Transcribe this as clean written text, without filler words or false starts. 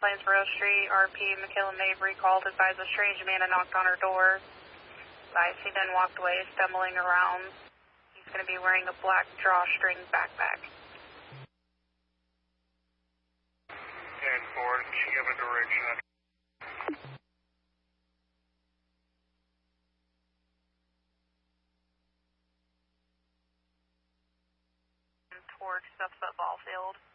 Plainsboro Street. RP McKillen Mabry called, advised a strange man had knocked on her door. He then walked away, stumbling around. He's going to be wearing a black drawstring backpack. 10-4, she gave a direction. Towards the football field.